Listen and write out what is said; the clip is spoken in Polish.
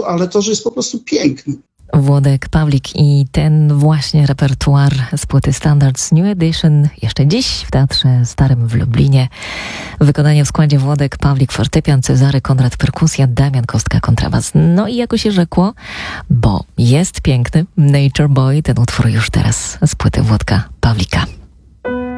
ale to, że jest po prostu piękny. Włodek Pawlik i ten właśnie repertuar z płyty Standards New Edition jeszcze dziś w Teatrze Starym w Lublinie. Wykonanie w składzie Włodek Pawlik fortepian, Cezary Konrad perkusja, Damian Kostka kontrabas. No i jako się rzekło, bo jest piękny Nature Boy, ten utwór już teraz z płyty Włodka Pawlika.